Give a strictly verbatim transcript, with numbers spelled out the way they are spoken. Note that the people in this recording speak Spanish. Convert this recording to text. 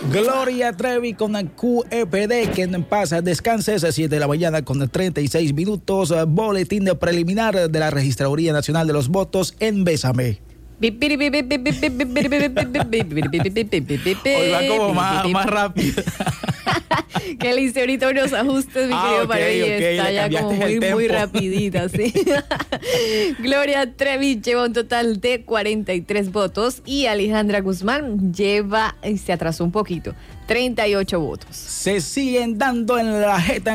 Gloria Trevi con el Q E P D, que en paz descanses, a siete de la mañana con treinta y seis minutos. Boletín de preliminar de la Registraduría Nacional de los Votos en Bésame. Hoy va como más, más rápido. Que le hice ahorita unos ajustes, mi Ah, querido ok, Paro, y ok, está le ya como cambiaste el muy, muy tempo. rapidita, sí. Gloria Trevi lleva un total de cuarenta y tres votos y Alejandra Guzmán lleva, se atrasó un poquito, treinta y ocho votos. Se siguen dando en la jeta